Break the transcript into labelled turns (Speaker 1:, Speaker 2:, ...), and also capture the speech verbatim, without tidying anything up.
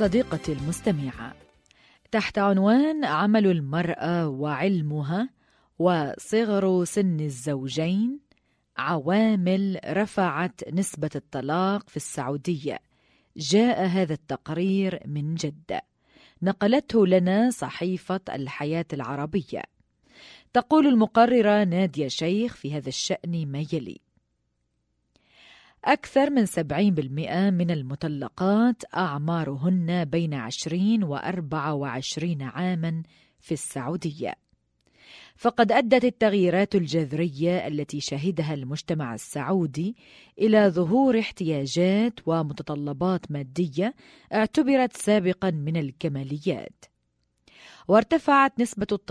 Speaker 1: صديقتي المستمعة، تحت عنوان عمل المرأة وعلمها وصغر سن الزوجين، عوامل رفعت نسبة الطلاق في السعودية، جاء هذا التقرير من جدة، نقلته لنا صحيفة الحياة العربية. تقول المقررة نادية شيخ في هذا الشأن ما يلي: أكثر من سبعين بالمئة من المطلقات أعمارهن بين عشرين وأربعة وعشرين عاما في السعودية، فقد أدت التغييرات الجذرية التي شهدها المجتمع السعودي إلى ظهور احتياجات ومتطلبات مادية اعتبرت سابقا من الكماليات، وارتفعت نسبة